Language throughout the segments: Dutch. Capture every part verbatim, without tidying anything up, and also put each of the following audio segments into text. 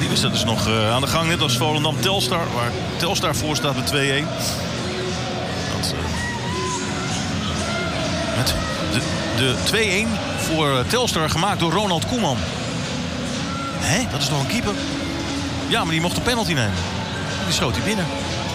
wedstrijd is nog uh, aan de gang, net als Volendam Telstar, waar Telstar voor staat met twee-een. Dat, uh, met de, de twee-een voor Telstar gemaakt door Ronald Koeman. Hé, dat is nog een keeper? Ja, maar die mocht een penalty nemen. Die schoot hij binnen.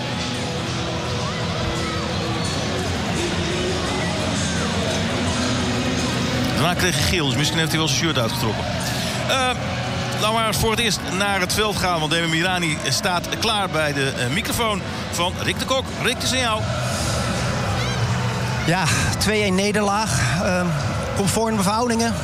Daarna kreeg hij geel, dus misschien heeft hij wel zijn shirt uitgetrokken. Uh, laten we maar eens voor het eerst naar het veld gaan. Want Demi Mirani staat klaar bij de uh, microfoon van Rick de Kok. Rick, het is aan jou. Ja, twee-een nederlaag. Uh, conforme verhoudingen?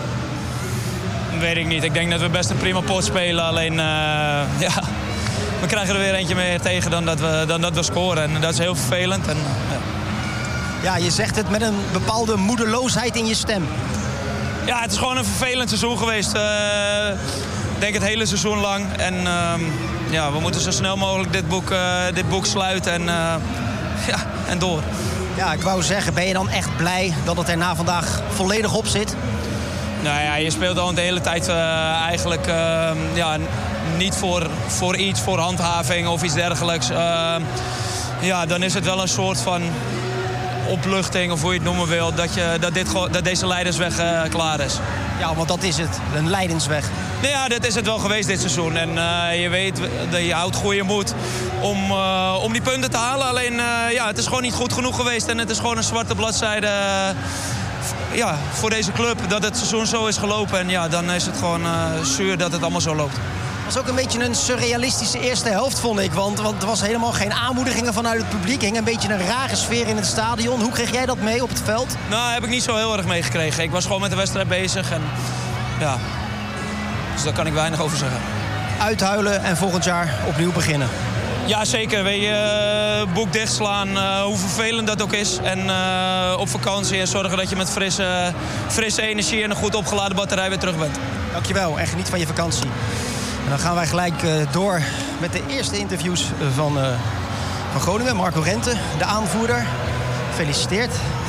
Weet ik niet. Ik denk dat we best een prima pot spelen. Alleen, uh, ja, we krijgen er weer eentje meer tegen dan dat we, dan dat we scoren. En dat is heel vervelend. En, ja. ja, je zegt het met een bepaalde moedeloosheid in je stem. Ja, het is gewoon een vervelend seizoen geweest. Uh, ik denk het hele seizoen lang. En uh, ja, we moeten zo snel mogelijk dit boek, uh, dit boek sluiten en, uh, ja, en door. Ja, ik wou zeggen, ben je dan echt blij dat het er na vandaag volledig op zit? Nou ja, je speelt al de hele tijd uh, eigenlijk uh, ja, niet voor, voor iets, voor handhaving of iets dergelijks. Uh, ja, dan is het wel een soort van opluchting, of hoe je het noemen wil, dat, je, dat, dit, dat deze leidersweg uh, klaar is. Ja, want dat is het, een leidensweg. Nou ja, dat is het wel geweest dit seizoen. En uh, je weet, je houdt goede moed om, uh, om die punten te halen. Alleen, uh, ja, het is gewoon niet goed genoeg geweest. En het is gewoon een zwarte bladzijde uh, ja, voor deze club, dat het seizoen zo is gelopen. En ja, dan is het gewoon uh, zuur dat het allemaal zo loopt. Het was ook een beetje een surrealistische eerste helft, vond ik. Want, want er was helemaal geen aanmoedigingen vanuit het publiek. Er hing een beetje een rare sfeer in het stadion. Hoe kreeg jij dat mee op het veld? Nou, heb ik niet zo heel erg meegekregen. Ik was gewoon met de wedstrijd bezig. En, ja. Dus daar kan ik weinig over zeggen. Uithuilen en volgend jaar opnieuw beginnen. Ja, zeker. Weet je, boek dichtslaan, uh, hoe vervelend dat ook is. En uh, op vakantie en zorgen dat je met frisse, frisse energie en een goed opgeladen batterij weer terug bent. Dankjewel en geniet van je vakantie. En dan gaan wij gelijk uh, door met de eerste interviews van, uh, van Groningen. Marco Rente, de aanvoerder. Gefeliciteerd.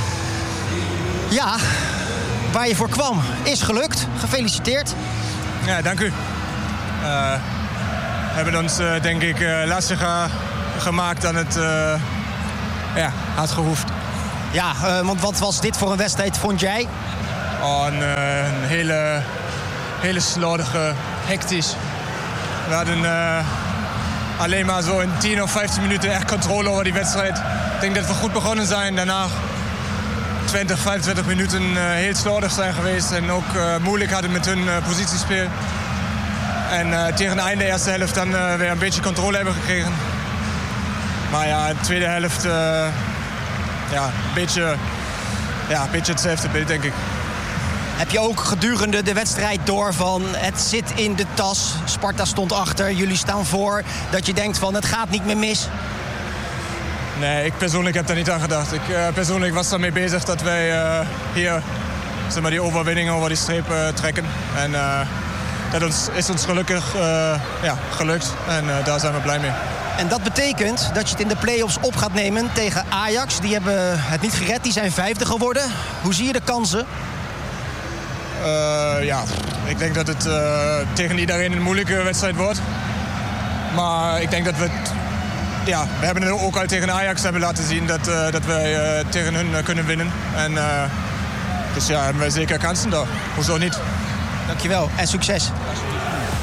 Ja, waar je voor kwam is gelukt. Gefeliciteerd. Ja, dank u. Uh, we hebben ons, uh, denk ik, uh, lastiger gemaakt dan het uh, ja, had gehoefd. Ja, uh, want wat was dit voor een wedstrijd, vond jij? Oh, een, uh, een hele, hele slordige, hectisch. We hadden uh, alleen maar zo in tien of vijftien minuten echt controle over die wedstrijd. Ik denk dat we goed begonnen zijn. Daarna twintig, vijfentwintig minuten uh, heel slordig zijn geweest. En ook uh, moeilijk hadden met hun uh, positiespel. En uh, tegen het einde de eerste helft dan uh, weer een beetje controle hebben gekregen. Maar ja, de tweede helft, uh, ja, een beetje, ja, een beetje hetzelfde beeld, denk ik. Heb je ook gedurende de wedstrijd door van het zit in de tas, Sparta stond achter, jullie staan voor, dat je denkt van het gaat niet meer mis? Nee, ik persoonlijk heb daar niet aan gedacht. Ik uh, persoonlijk was daarmee bezig dat wij uh, hier zeg maar, die overwinning over die streep uh, trekken. En uh, dat ons, is ons gelukkig uh, ja, gelukt en uh, daar zijn we blij mee. En dat betekent dat je het in de play-offs op gaat nemen tegen Ajax. Die hebben het niet gered, die zijn vijfde geworden. Hoe zie je de kansen? Uh, ja, ik denk dat het uh, tegen iedereen een moeilijke wedstrijd wordt. Maar ik denk dat we het, ja, we hebben het ook al tegen Ajax hebben laten zien dat, uh, dat wij uh, tegen hun uh, kunnen winnen. En uh, dus ja, hebben wij zeker kansen daar. Hoezo niet? Dankjewel en succes.